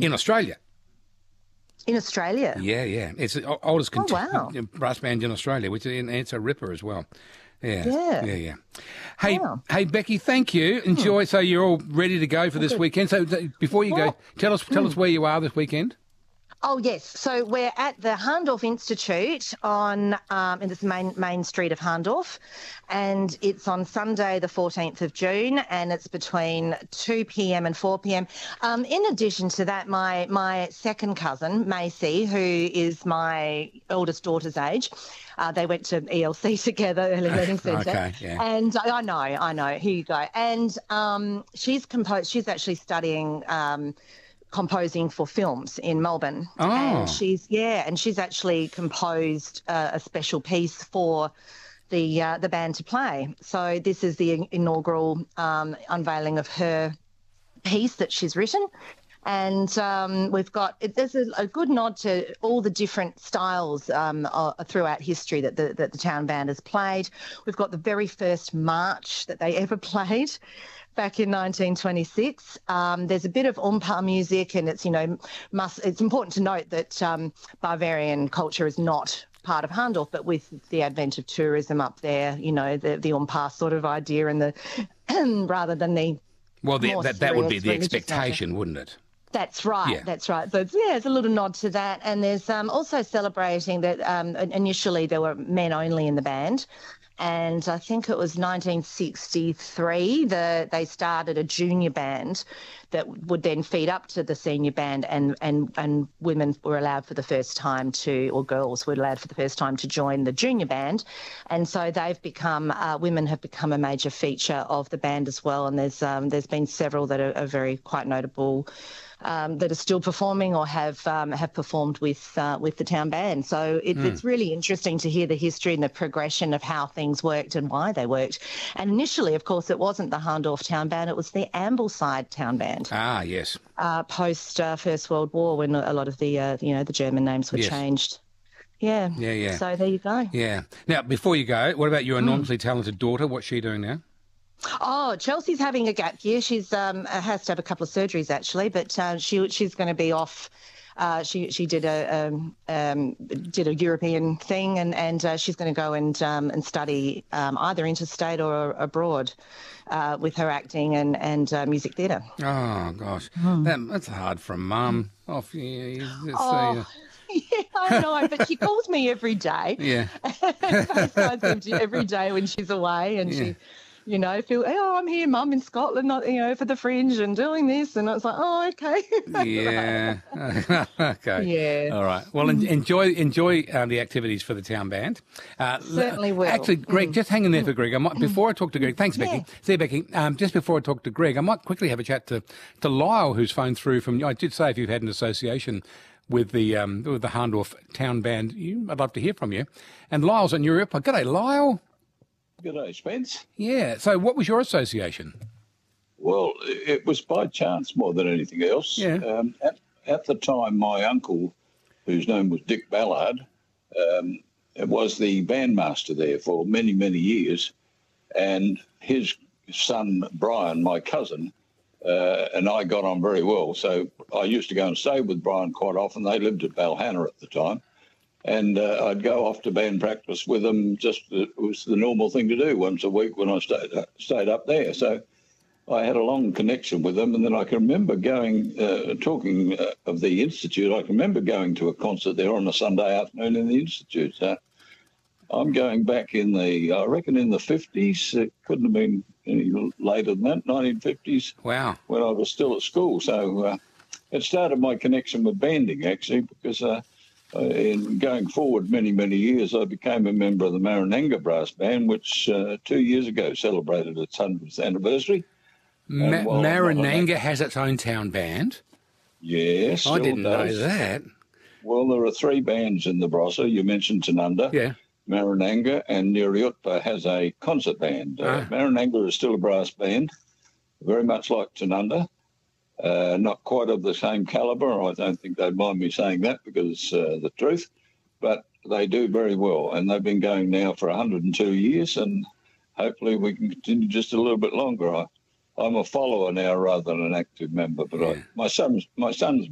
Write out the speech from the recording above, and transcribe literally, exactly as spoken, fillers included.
In Australia. In Australia? Yeah, yeah. It's the oldest Oh, cont- wow. brass band in Australia, which is, and it's a ripper as well. Yeah, Yeah. yeah, yeah. Hey, Wow. hey, Becky, thank you. Enjoy. So you're all ready to go for this good. weekend. So th- before you go, Well, tell us tell us where you are this weekend. Oh, yes. So we're at the Harndorf Institute on um, in this main main street of Harndorf, and it's on Sunday, the fourteenth of June, and it's between two p.m. and four p.m. Um, in addition to that, my my second cousin, Macy, who is my eldest daughter's age, uh, they went to E L C together, Early Learning Centre. Okay, yeah. And I know, I know. Here you go. And um, she's composed. She's actually studying. Um, composing for films in Melbourne. Oh. And she's, yeah, and she's actually composed uh, a special piece for the uh, the band to play. So this is the inaugural um, unveiling of her piece that she's written. And um, we've got, it, there's a, a good nod to all the different styles um, uh, throughout history that the, that the town band has played. We've got the very first march that they ever played back in nineteen twenty-six. Um, there's a bit of Umpar music, and it's, you know, must, it's important to note that um, Bavarian culture is not part of Harndorf, but with the advent of tourism up there, you know, the, the Umpar sort of idea and the, rather than the Well, the, that, that would be the religious expectation, nature. wouldn't it? That's right. Yeah. That's right. So it's, yeah, it's a little nod to that. And there's um, also celebrating that um, initially there were men only in the band. And I think it was nineteen sixty-three that they started a junior band that would then feed up to the senior band, and, and, and women were allowed for the first time to, or girls were allowed for the first time to join the junior band. And so they've become, uh, women have become a major feature of the band as well. And there's um, there's been several that are, are very quite notable Um, that are still performing or have um, have performed with uh, with the town band. So it, Mm. it's really interesting to hear the history and the progression of how things worked and why they worked. And initially, of course, it wasn't the Harndorf town band; it was the Ambleside town band. Ah, yes. Uh, post uh, First World War, when a lot of the uh, you know the German names were Yes. changed. Yeah. Yeah, yeah. So there you go. Yeah. Now, before you go, what about your enormously talented daughter? What's she doing now? Oh, Chelsea's having a gap year. She's um, has to have a couple of surgeries actually, but uh, she she's going to be off. Uh, she she did a um, um, did a European thing, and and uh, she's going to go and um, and study um, either interstate or abroad uh, with her acting and and uh, music theatre. Oh, gosh. That, that's hard for a mum. Oh, yeah, you just, Oh. uh, Yeah, I know, but she calls me every day. yeah. FaceTimes me every day when she's away, and Yeah. she, you know, feel, oh, I'm here, Mum, in Scotland, not, you know, for the Fringe and doing this, and I was like, oh, okay. Yeah. Okay. Yeah. All right. Well, en- enjoy enjoy uh, the activities for the town band. Uh, Certainly l- will. Actually, Greg, just hang in there for Greg. I might, before I talk to Greg, thanks, Becky. Yeah. See you, Becky. Um, just before I talk to Greg, I might quickly have a chat to, to Lyle, who's phoned through from. I did say if you've had an association with the um, with the Harndorf town band, you, I'd love to hear from you. And Lyle's in Europe. Oh, g'day, Lyle. G'day, Spence. Yeah. So, what was your association? Well, it was by chance more than anything else. Yeah. Um, at, at the time, my uncle, whose name was Dick Ballard, um, was the bandmaster there for many, many years. And his son, Brian, my cousin, uh, and I got on very well. So I used to go and stay with Brian quite often. They lived at Balhanna at the time. And uh, I'd go off to band practice with them. Just it was the normal thing to do once a week when I stayed uh, stayed up there. So I had a long connection with them. And then I can remember going, uh, talking uh, of the Institute, I can remember going to a concert there on a Sunday afternoon in the Institute. So I'm going back in the, I reckon in the fifties. It couldn't have been any later than that, nineteen fifties. Wow. When I was still at school. So uh, it started my connection with banding, actually, because uh, uh, in going forward many, many years, I became a member of the Marananga Brass Band, which uh, two years ago celebrated its hundredth anniversary. Ma- And while I'm not on Marananga that- has its own town band. Yes, I didn't know does. that. Well, there are three bands in the Barossa. You mentioned Tanunda. Yeah. Marananga, and Niriutpa has a concert band. Uh, Ah. Marananga is still a brass band, very much like Tanunda. Uh, not quite of the same calibre. I don't think they'd mind me saying that because uh, the truth. But they do very well, and they've been going now for one hundred two years, and hopefully we can continue just a little bit longer. I, I'm a follower now rather than an active member, but Yeah. I, my son's my son's